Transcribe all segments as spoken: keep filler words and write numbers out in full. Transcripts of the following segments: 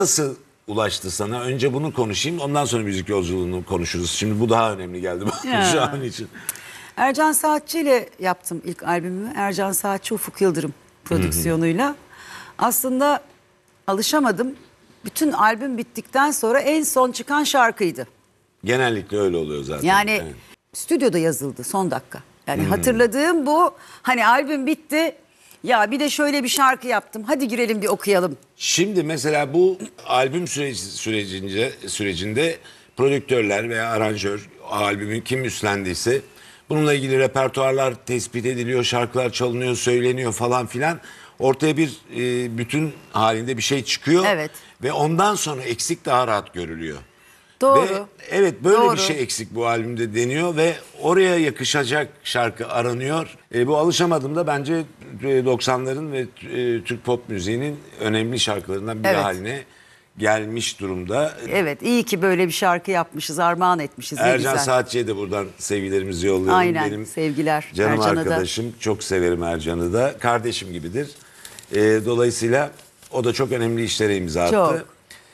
Nasıl ulaştı sana? Önce bunu konuşayım, ondan sonra müzik yolculuğunu konuşuruz. Şimdi bu daha önemli geldi bana şu an için. Ercan Saatçi ile yaptım ilk albümümü. Ercan Saatçi, Ufuk Yıldırım prodüksiyonuyla. Hı hı. Aslında alışamadım. Bütün albüm bittikten sonra en son çıkan şarkıydı. Genellikle öyle oluyor zaten. Yani evet. Stüdyoda yazıldı son dakika. Yani hmm. hatırladığım bu. Hani albüm bitti. Ya bir de şöyle bir şarkı yaptım. Hadi girelim bir okuyalım. Şimdi mesela bu albüm süreci, sürecince sürecinde prodüktörler veya aranjör albümü kim üstlendiyse bununla ilgili repertuarlar tespit ediliyor, şarkılar çalınıyor, söyleniyor falan filan. Ortaya bir e, bütün halinde bir şey çıkıyor. Evet. Ve ondan sonra eksik daha rahat görülüyor. Doğru. Ve evet böyle Doğru. bir şey eksik bu albümde deniyor ve oraya yakışacak şarkı aranıyor. E, bu Alışamadım da bence doksanların ve e, Türk pop müziğinin önemli şarkılarından biri Evet. haline gelmiş durumda. Evet, iyi ki böyle bir şarkı yapmışız, armağan etmişiz. Ne Ercan güzel. Saatçı'ya da buradan sevgilerimizi yolluyorum. Aynen, Benim sevgiler canım Ercan'a arkadaşım. da. Çok severim Ercan'ı da. Kardeşim gibidir. E, dolayısıyla o da çok önemli işlere imza attı. Çok.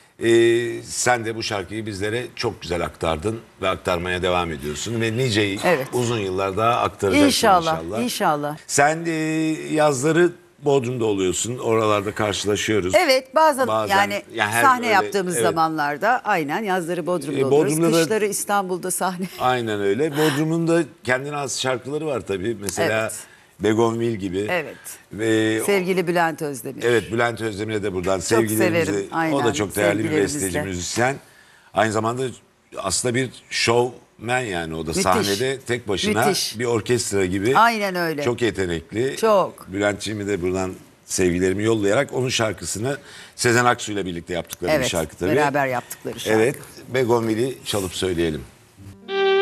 Ee, sen de bu şarkıyı bizlere çok güzel aktardın ve aktarmaya devam ediyorsun ve nice evet. uzun yıllar daha aktaracaksın inşallah. İnşallah, inşallah. Sen de yazları Bodrum'da oluyorsun, oralarda karşılaşıyoruz. Evet, bazen, bazen yani, yani sahne öyle, yaptığımız evet. zamanlarda aynen yazları Bodrum'da ee, oluyoruz, Bodrum'da kışları da, İstanbul'da sahne. Aynen öyle. Bodrum'un da kendine has şarkıları var tabii. Mesela evet. Begonvil gibi. Evet. Ve sevgili Bülent Özdemir. Evet, Bülent Özdemir'e de buradan çok sevgilerimizi. Severim, aynen. O da çok değerli bir besteci, müzisyen. Aynı zamanda aslında bir showman yani o da müthiş. Sahnede tek başına müthiş. Bir orkestra gibi. Aynen öyle. Çok yetenekli. Çok. Bülent'ciğimi de buradan sevgilerimi yollayarak onun şarkısını Sezen Aksu ile birlikte yaptıkları evet, bir şarkı tabii. Beraber yaptıkları şarkı. Evet, Begonvil'i çalıp söyleyelim.